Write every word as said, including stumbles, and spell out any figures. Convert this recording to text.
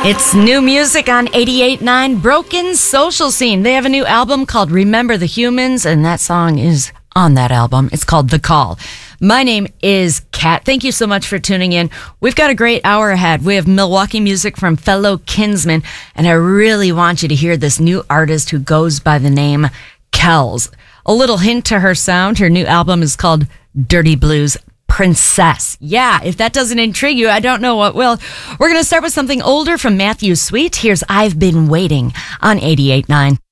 It's new music on eighty-eight point nine Broken Social Scene. They have a new album called Remember the Humans, and that song is on that album. It's called The Call. My name is Kat. Thank you so much for tuning in. We've got a great hour ahead. We have Milwaukee music from fellow Kinsmen, and I really want you to hear this new artist who goes by the name Kells. A little hint to her sound. Her new album is called Dirty Blues Princess. Yeah, if that doesn't intrigue you, I don't know what will. We're going to start with something older from Matthew Sweet. Here's I've Been Waiting on eighty-eight point nine.